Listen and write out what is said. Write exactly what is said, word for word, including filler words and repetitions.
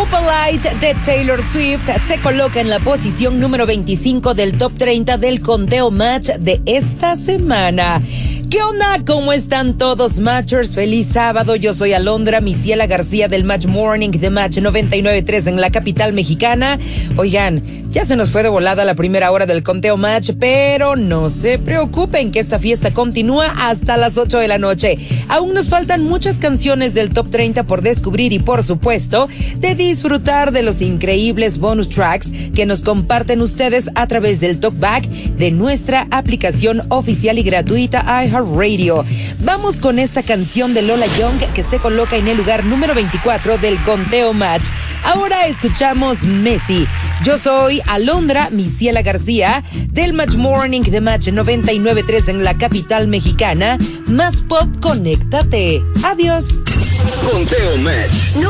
Opalite de Taylor Swift se coloca en la posición número veinticinco del top treinta del conteo Match de esta semana. ¿Qué onda? ¿Cómo están todos, Matchers? Feliz sábado. Yo soy Alondra Misiela García del Match Morning de Match noventa y nueve punto tres en la capital mexicana. Oigan, ya se nos fue de volada la primera hora del conteo Match, pero no se preocupen que esta fiesta continúa hasta las ocho de la noche. Aún nos faltan muchas canciones del top treinta por descubrir y, por supuesto, de disfrutar de los increíbles bonus tracks que nos comparten ustedes a través del talkback de nuestra aplicación oficial y gratuita iHeartRadio. Vamos con esta canción de Lola Young que se coloca en el lugar número veinticuatro del conteo Match. Ahora escuchamos Messi. Yo soy Alondra Misiela García del Match Morning de Match noventa y nueve punto tres en la capital mexicana. Más pop, conéctate. Adiós. Conteo Match.